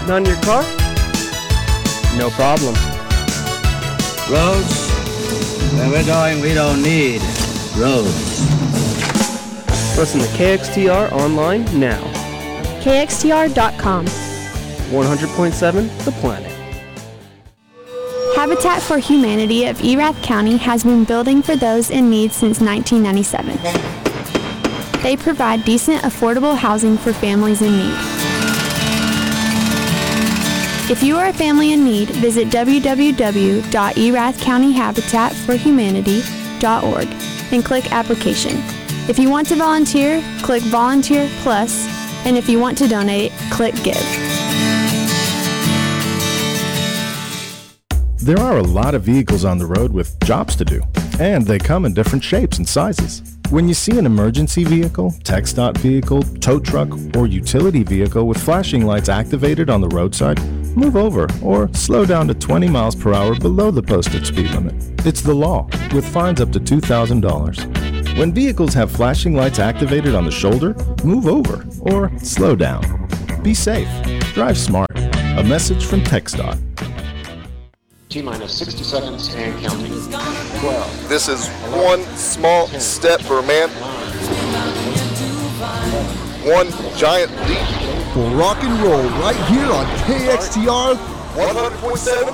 Not in your car? No problem. Roads? Where we're going, we don't need roads. Listen to KXTR online now. KXTR.com. 100.7 The Planet. Habitat for Humanity of Erath County has been building for those in need since 1997. They provide decent, affordable housing for families in need. If you are a family in need, visit www.erathcountyhabitatforhumanity.org and click Application. If you want to volunteer, click Volunteer Plus, and if you want to donate, click Give. There are a lot of vehicles on the road with jobs to do, and they come in different shapes and sizes. When you see an emergency vehicle, TxDOT vehicle, tow truck, or utility vehicle with flashing lights activated on the roadside, move over or slow down to 20 miles per hour below the posted speed limit. It's the law, with fines up to $2,000. When vehicles have flashing lights activated on the shoulder, move over or slow down. Be safe. Drive smart. A message from TxDOT. T-minus 60 seconds and counting. 12. This is one small step for a man, one giant leap for rock and roll right here on KXTR 100.7